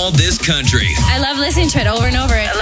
all this country. I love listening to it over and over.